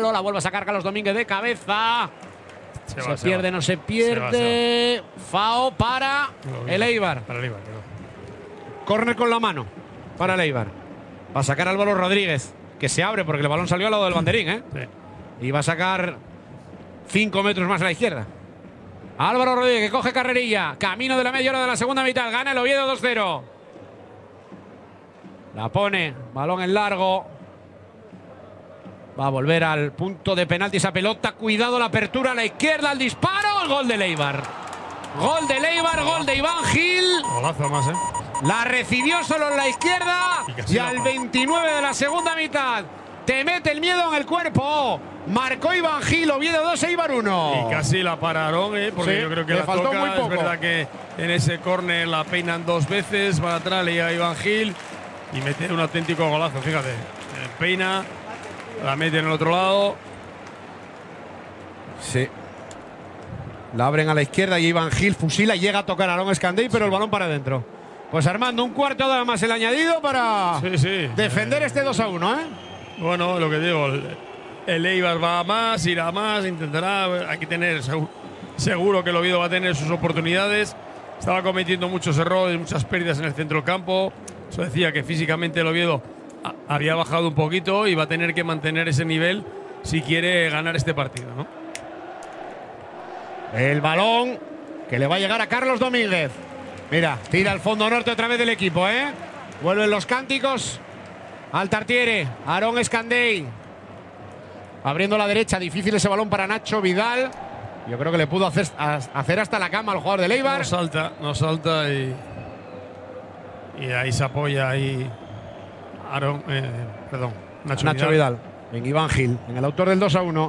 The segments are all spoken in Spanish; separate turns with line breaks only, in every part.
palo. La vuelve a sacar Carlos Domínguez de cabeza. Se pierde, no se pierde. Fao para el Eibar.
Para el Eibar,
Córner con la mano para el Eibar. Va a sacar Álvaro Rodríguez, que se abre porque el balón salió al lado del banderín, ¿eh?
Sí.
Y va a sacar 5 metros más a la izquierda. Álvaro Rodríguez, que coge carrerilla. Camino de la media hora de la segunda mitad. Gana el Oviedo 2-0. La pone. Balón en largo. Va a volver al punto de penalti esa pelota. Cuidado la apertura a la izquierda. El disparo. El gol del Eibar. Gol del Eibar. Gol de Iván Gil.
Golazo más, ¿eh?
La recibió solo en la izquierda. Y al 29 de la segunda mitad te mete el miedo en el cuerpo. Marcó Iván Gil. Oviedo 2, Eibar 1.
Y casi la pararon, porque
Sí,
yo creo que
le
la
faltó
toca.
muy poco.
Es verdad que en ese córner la peinan 2 veces. Para atrás le llega Iván Gil y mete un auténtico golazo. Fíjate, peina, la mete en el otro lado.
Sí. La abren a la izquierda y Iván Gil fusila y llega a tocar a Aaron Escandey, pero el balón para adentro. Pues Armando, un cuarto de más el añadido para defender este 2-1, ¿eh?
Bueno, lo que digo, el Eibar va a más, irá a más, intentará. Hay que tener seguro que el Oviedo va a tener sus oportunidades. Estaba cometiendo muchos errores, muchas pérdidas en el centro del campo. Eso decía que físicamente el Oviedo había bajado un poquito y va a tener que mantener ese nivel si quiere ganar este partido, ¿no?
El balón que le va a llegar a Carlos Domínguez. Mira, tira al fondo norte otra vez del equipo, ¿eh? Vuelven los cánticos. Al Tartiere, Aaron Escandey. Abriendo la derecha, difícil ese balón para Nacho Vidal. Yo creo que le pudo hacer hasta la cama al jugador del Eibar.
No salta y ahí se apoya ahí
Nacho Vidal. En Iván Gil, en el autor del 2-1.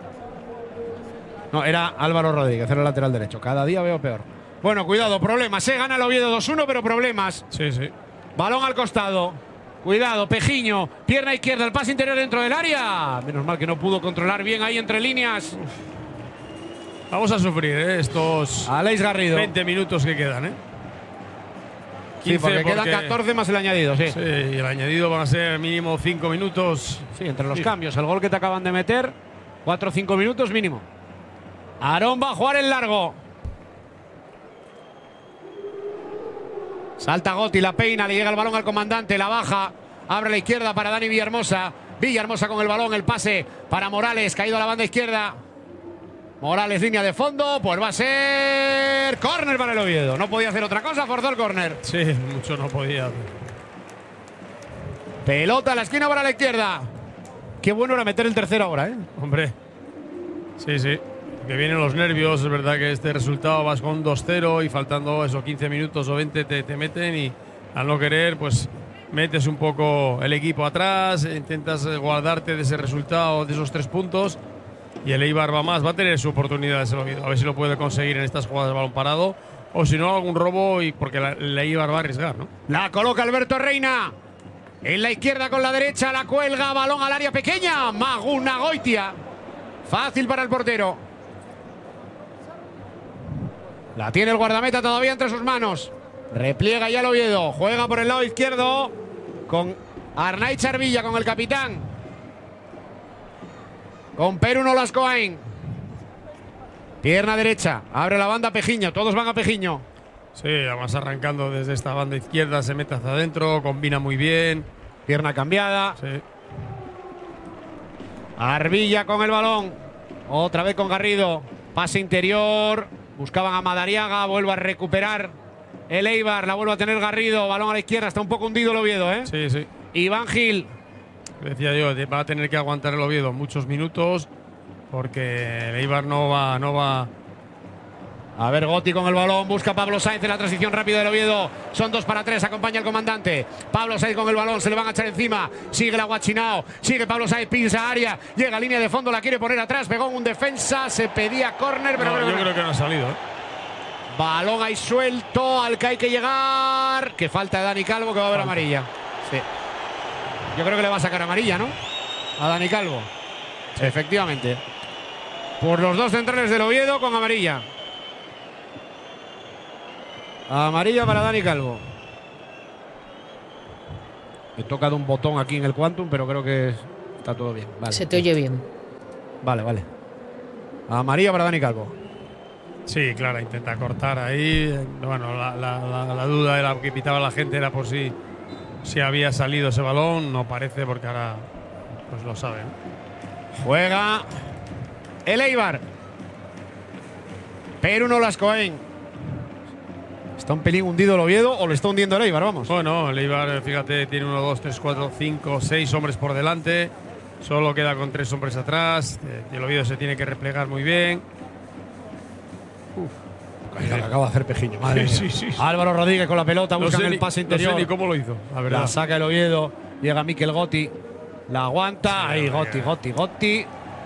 No, era Álvaro Rodríguez, era el lateral derecho. Cada día veo peor. Bueno, cuidado, problemas. Gana el Oviedo 2-1, pero problemas.
Sí, sí.
Balón al costado. Cuidado, Pejiño. Pierna izquierda, el pase interior dentro del área. Menos mal que no pudo controlar bien ahí entre líneas.
Vamos a sufrir, estos
Aleix Garrido.
20 minutos que quedan,
15 sí, porque quedan 14 más el añadido, sí.
Sí, y el añadido van a ser mínimo 5 minutos.
Sí, entre los cambios, el gol que te acaban de meter, 4 o 5 minutos mínimo. Aarón va a jugar en largo. Salta Gotti, la peina, le llega el balón al comandante, la baja, abre a la izquierda para Dani Villahermosa. Villahermosa con el balón, el pase para Morales, caído a la banda izquierda. Morales, línea de fondo, pues va a ser córner para el Oviedo. No podía hacer otra cosa, forzó el córner.
Sí, mucho no podía hacer.
Pelota a la esquina para la izquierda. Qué bueno era meter el tercero ahora,
Hombre, sí, sí. Que vienen los nervios, es verdad que este resultado vas con 2-0 y faltando esos 15 minutos o 20 te meten y al no querer, pues metes un poco el equipo atrás, intentas guardarte de ese resultado, de esos 3 puntos. Y el Eibar va más, va a tener su oportunidad ese Oviedo, a ver si lo puede conseguir en estas jugadas de balón parado o si no algún robo y porque el Eibar va a arriesgar, ¿no?
La coloca Alberto Reina en la izquierda con la derecha, la cuelga, balón al área pequeña, Maguna Goitia, fácil para el portero. La tiene el guardameta todavía entre sus manos. Repliega ya el Oviedo, juega por el lado izquierdo con Arnaiz Charvilla, con el capitán. Con Perú Nolascoain. Pierna derecha. Abre la banda Pejiño. Todos van a Pejiño.
Sí, además arrancando desde esta banda izquierda. Se mete hacia adentro. Combina muy bien.
Pierna cambiada.
Sí.
Arvilla con el balón. Otra vez con Garrido. Pase interior. Buscaban a Madariaga. Vuelve a recuperar el Eibar. La vuelve a tener Garrido. Balón a la izquierda. Está un poco hundido el Oviedo,
Sí, sí.
Iván Gil.
Decía yo, va a tener que aguantar el Oviedo muchos minutos porque el Eibar no va.
A ver, Gotti con el balón, busca Pablo Sáenz en la transición rápida del Oviedo. Son 2 para 3, acompaña el comandante. Pablo Sáenz con el balón, se le van a echar encima. Sigue la Guachinao, sigue Pablo Sáenz, pinza área, llega a línea de fondo, la quiere poner atrás, pegó en un defensa, se pedía córner, pero
yo creo que no ha salido.
Balón ahí suelto, al que hay que llegar. Que falta de Dani Calvo, que va a haber amarilla. Sí. Yo creo que le va a sacar amarilla, ¿no? A Dani Calvo. Sí. Efectivamente. Por los 2 centrales del Oviedo con amarilla. Amarilla para Dani Calvo. He tocado un botón aquí en el Quantum, pero creo que está todo bien. Vale.
Se te oye bien.
Vale, vale. Amarilla para Dani Calvo.
Sí, claro, intenta cortar ahí. Bueno, la duda era que pitaba la gente era por si había salido ese balón. No parece porque ahora pues lo saben.
Juega el Eibar. Perú no Lascoain. ¿Está un pelín hundido el Oviedo o le está hundiendo el Eibar? Vamos.
Bueno, el Eibar, fíjate, tiene 1, 2, 3, 4, 5, 6 hombres por delante. Solo queda con 3 hombres atrás. El Oviedo se tiene que replegar muy bien.
Que acaba de hacer Pejiño, madre mía.
Sí.
Álvaro Rodríguez con la pelota, busca el pase interior.
No sé ni cómo lo hizo, la verdad.
La saca el Oviedo, llega Mikel Gotti, la aguanta, ahí Gotti.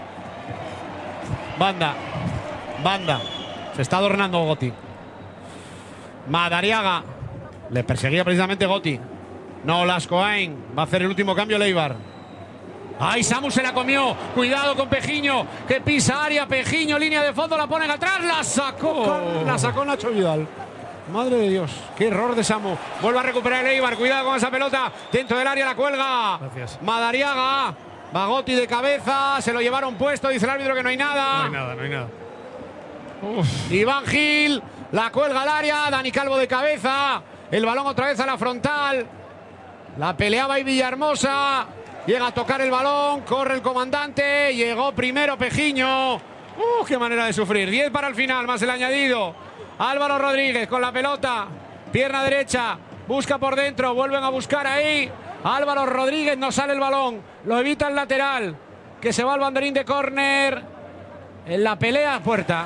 Banda. Se está adornando Gotti. Madariaga. Le perseguía precisamente Gotti. No, Lascoain. Va a hacer el último cambio el Eibar. ¡Ay, Samu se la comió! Cuidado con Pejiño, que pisa área. Pejiño, línea de fondo, la ponen atrás. La sacó Nacho Vidal. Madre de Dios, qué error de Samu. Vuelve a recuperar el Eibar. Cuidado con esa pelota. Dentro del área la cuelga.
Gracias.
Madariaga. Bagotti de cabeza. Se lo llevaron puesto. Dice el árbitro que no hay nada.
No hay nada.
Iván Gil. La cuelga al área. Dani Calvo de cabeza. El balón otra vez a la frontal. La peleaba ahí Villahermosa. Llega a tocar el balón, corre el comandante, llegó primero Pejiño. ¡Qué manera de sufrir! 10 para el final, más el añadido. Álvaro Rodríguez con la pelota, pierna derecha, busca por dentro, vuelven a buscar ahí. Álvaro Rodríguez, no sale el balón, lo evita el lateral, que se va al banderín de córner. En la pelea, puerta.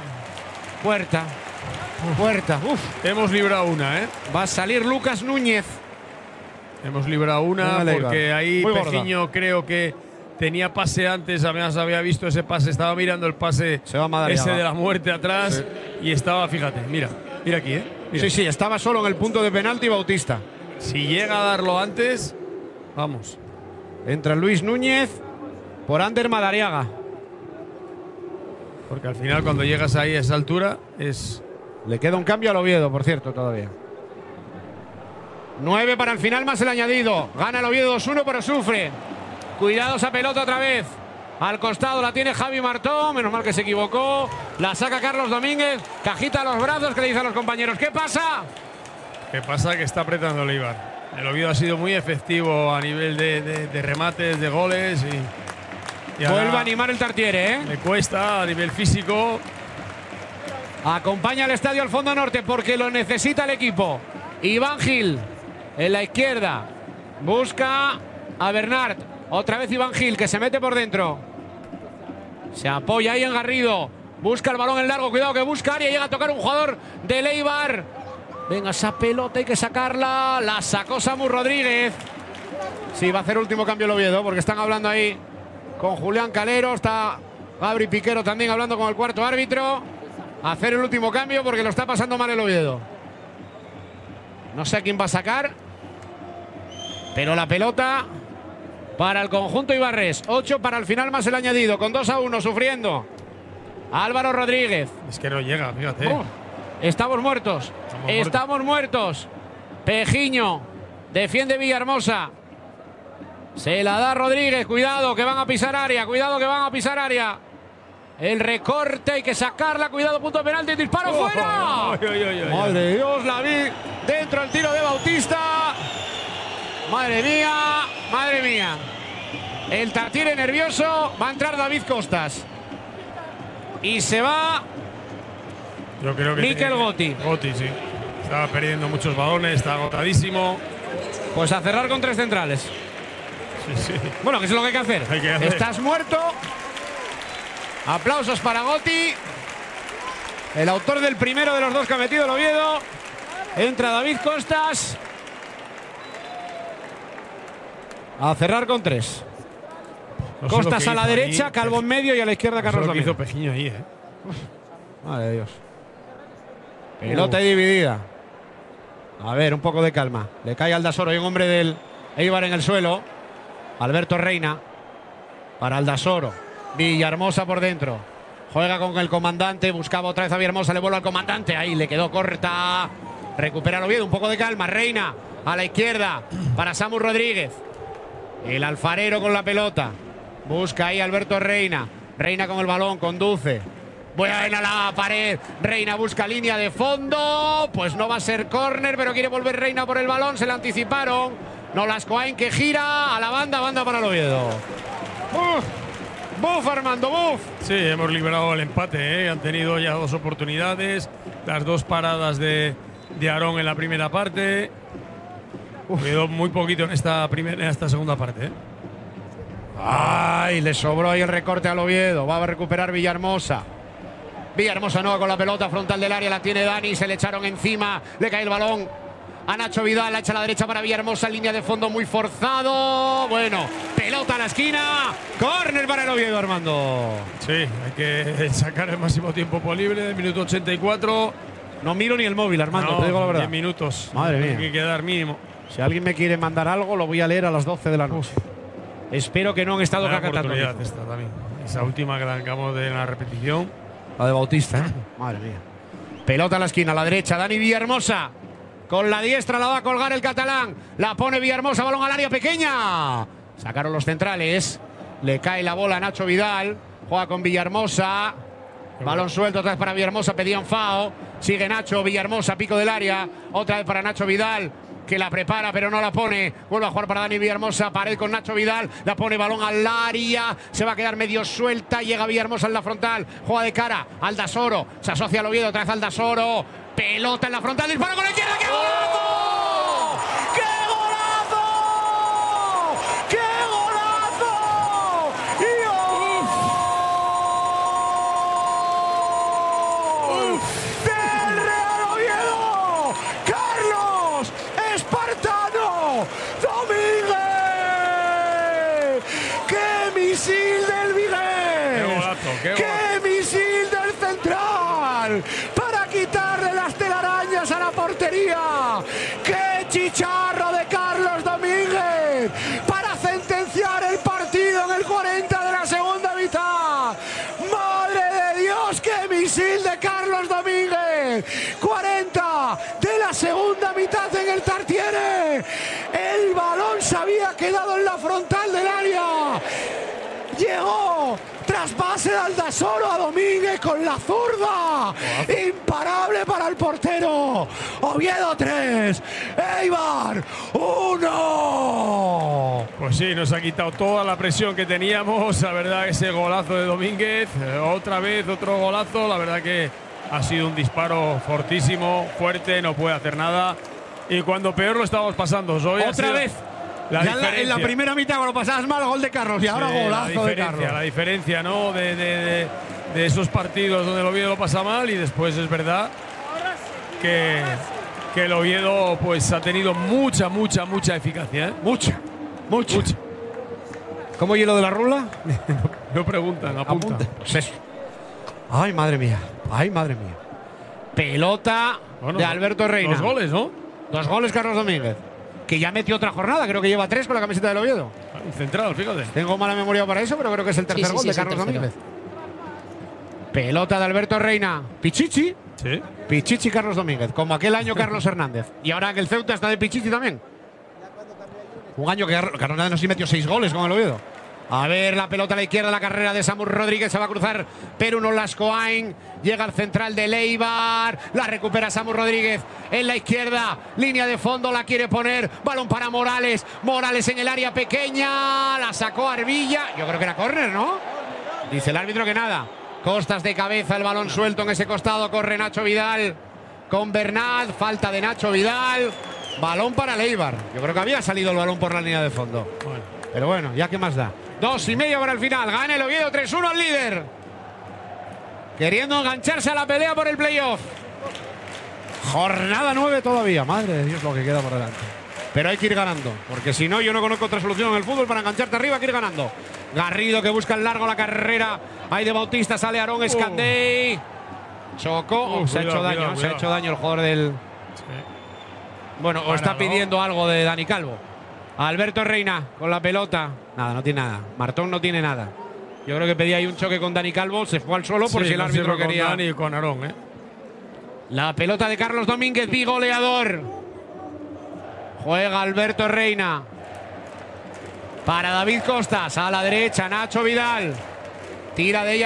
Hemos librado una, ¿eh?
Va a salir Lucas Núñez.
Hemos librado una porque ahí Pejiño creo que tenía pase antes, además había visto ese pase, estaba mirando el pase ese de la muerte atrás y estaba, fíjate, mira aquí, ¿eh? Mira.
Sí, estaba solo en el punto de penalti Bautista.
Si llega a darlo antes, vamos.
Entra Luis Núñez por Ander Madariaga.
Porque al final cuando llegas ahí a esa altura es...
Le queda un cambio al Oviedo, por cierto, todavía. 9 para el final más el añadido. Gana el Oviedo 2-1, pero sufre. Cuidado esa pelota otra vez. Al costado la tiene Javi Martón. Menos mal que se equivocó. La saca Carlos Domínguez. Cajita a los brazos que le dice a los compañeros. ¿Qué pasa?
¿Qué pasa? Que está apretando el Eibar. El Oviedo ha sido muy efectivo a nivel de remates, de goles. Y
vuelve a animar el Tartiere, ¿eh?
Le cuesta a nivel físico.
Acompaña al estadio al fondo norte porque lo necesita el equipo. Iván Gil. En la izquierda busca a Bernard. Otra vez Iván Gil que se mete por dentro. Se apoya ahí en Garrido. Busca el balón en largo. Cuidado que busca área. Llega a tocar un jugador del Eibar. Venga, esa pelota hay que sacarla. La sacó Samu Rodríguez. Sí, va a hacer último cambio el Oviedo porque están hablando ahí con Julián Calero. Está Gabri Piquero también hablando con el cuarto árbitro. A hacer el último cambio porque lo está pasando mal el Oviedo. No sé a quién va a sacar. Pero la pelota para el conjunto Ibarres. 8 para el final más el añadido. Con 2-1 sufriendo. Álvaro Rodríguez.
Es que no llega, fíjate.
Estamos muertos. Estamos muertos. Pejiño. Defiende Villahermosa. Se la da Rodríguez. Cuidado que van a pisar área. Cuidado que van a pisar área. El recorte hay que sacarla. Cuidado, punto de penalti. Disparo fuera. Madre de Dios, la vi dentro el tiro de Bautista. Madre mía. El Tartiere nervioso. Va a entrar David Costas. Y se va.
Yo creo que
Mikel Gotti.
Gotti, sí. Estaba perdiendo muchos balones, está agotadísimo.
Pues a cerrar con 3 centrales.
Sí.
Bueno, que es lo que hay que hacer. Estás muerto. Aplausos para Gotti. El autor del primero de los 2 que ha metido el Oviedo. Entra David Costas. A cerrar con 3. No Costas a la derecha, Calvo en medio y a la izquierda Carlos Domínguez.
Hizo Pejiño ahí, ¿eh?
Madre de Dios. Pelota ahí dividida. A ver, un poco de calma. Le cae al Aldasoro. Hay un hombre del Eibar en el suelo. Alberto Reina. Para Aldasoro. Villahermosa por dentro. Juega con el comandante. Buscaba otra vez a Villahermosa. Le vuelve al comandante. Ahí le quedó corta. Recupera el Oviedo. Un poco de calma. Reina a la izquierda. Para Samu Rodríguez. El alfarero con la pelota. Busca ahí Alberto Reina. Reina con el balón, conduce. Buena la pared. Reina busca línea de fondo. Pues no va a ser córner, pero quiere volver Reina por el balón. Se le anticiparon. Nolascoain que gira a la banda. Banda para el Oviedo. ¡Buf, Armando, buf!
Sí, hemos liberado el empate, ¿eh? Han tenido ya 2 oportunidades. Las 2 paradas de Aarón en la primera parte. Quedó muy poquito en esta segunda parte, ¿eh?
¡Ay! Le sobró ahí el recorte al Oviedo. Va a recuperar Villahermosa. Villahermosa no con la pelota frontal del área. La tiene Dani. Se le echaron encima. Le cae el balón a Nacho Vidal. La echa a la derecha para Villahermosa. Línea de fondo muy forzado. Bueno, pelota a la esquina. Córner para el Oviedo, Armando.
Sí, hay que sacar el máximo tiempo posible. Del minuto 84.
No miro ni el móvil, Armando,
No,
te digo la verdad.
10 minutos.
Madre mía.
Hay que quedar mínimo.
Si alguien me quiere mandar algo, lo voy a leer a las 12 de la noche. Espero que no han estado
Buena
cacatando.
oportunidad esta también. Esa última que la acabamos de la repetición.
La de Bautista, ¿eh? Madre mía. Pelota a la esquina, a la derecha. Dani Villahermosa. Con la diestra la va a colgar el catalán. La pone Villahermosa, balón al área pequeña. Sacaron los centrales. Le cae la bola a Nacho Vidal. Juega con Villahermosa. Balón suelto otra vez para Villahermosa. Pedían FAO. Sigue Nacho Villahermosa, pico del área. Otra vez para Nacho Vidal, que la prepara pero no la pone. Vuelve a jugar para Dani Villahermosa. Pared con Nacho Vidal. La pone balón al área. Se va a quedar medio suelta. Llega Villahermosa en la frontal. Juega de cara. Aldasoro. Se asocia al Oviedo. Otra vez Aldasoro. Pelota en la frontal. Disparo con la izquierda. ¡Qué golazo! ¡Qué golazo! ¡Qué golazo! ¡Del Real Oviedo! ¡Carlos Espartano Domínguez! ¡Qué misil del Vigués!
¡Qué golazo!
¡Qué misil del central! Para quitarle las telarañas a la portería. ¡Qué chicharro de Carlos Domínguez! Para sentenciar el partido en el 40 de la segunda mitad. ¡Madre de Dios! ¡Qué misil de Carlos Domínguez! 40 de la segunda mitad en el Tartiere. El balón se había quedado en la frontal del área. Llegó tras pase de Aldasoro a Domínguez con la zurda. Imparable para el portero. Oviedo 3, Eibar 1.
Pues sí, nos ha quitado toda la presión que teníamos. La verdad, ese golazo de Domínguez. Otra vez, otro golazo. La verdad que ha sido un disparo fortísimo, fuerte, no puede hacer nada. Y cuando peor lo estábamos pasando.
Otra vez. Ya en la primera mitad, cuando pasabas mal, gol de Carlos. Y ahora golazo de Carlos.
La diferencia, ¿no? De esos partidos donde el Oviedo lo pasa mal, y después es verdad que el Oviedo pues ha tenido mucha eficacia, ¿eh?
Mucha. ¿Cómo hielo de la rula?
No preguntan, apuntan.
Pues eso. Ay, madre mía. Pelota de Alberto Reina.
2 goles, ¿no?
2 goles Carlos Domínguez. Que ya metió otra jornada, creo que lleva 3 con la camiseta del Oviedo.
Un central, fíjate.
Tengo mala memoria para eso, pero creo que es el tercer gol de Carlos Domínguez. Pelota de Alberto Reina. Pichichi.
Sí.
Pichichi Carlos Domínguez. Como aquel año Carlos Hernández. Y ahora que el Ceuta está de Pichichi también. Un año que Carlos Hernández no sí metió 6 goles con el Oviedo. A ver, la pelota a la izquierda, la carrera de Samu Rodríguez. Se va a cruzar Perú Nolascoain. Llega al central de Eibar. La recupera Samu Rodríguez en la izquierda. Línea de fondo, la quiere poner. Balón para Morales. Morales en el área pequeña. La sacó Arbilla. Yo creo que era córner, ¿no? Dice el árbitro que nada. Costas de cabeza, el balón suelto en ese costado. Corre Nacho Vidal con Bernat. Falta de Nacho Vidal. Balón para el Eibar. Yo creo que había salido el balón por la línea de fondo. Pero bueno, ya qué más da. 2,5 para el final. Gana el Oviedo 3-1 al líder. Queriendo engancharse a la pelea por el playoff. Jornada 9 todavía. Madre de Dios lo que queda por delante. Pero hay que ir ganando. Porque si no, yo no conozco otra solución en el fútbol para engancharte arriba. Hay que ir ganando. Garrido que busca el largo la carrera. Ahí de Bautista sale Aarón Escandey. Chocó. Se ha hecho daño. Se ha hecho daño el jugador del.
Sí.
Bueno, o está pidiendo algo de Dani Calvo. Alberto Reina con la pelota. Nada, no tiene nada. Martón no tiene nada. Yo creo que pedía ahí un choque con Dani Calvo. Se fue al suelo por si el árbitro quería.
Con Dani y con Aarón, ¿eh?
La pelota de Carlos Domínguez, bigoleador. Juega Alberto Reina. Para David Costas. A la derecha, Nacho Vidal. Tira de ella.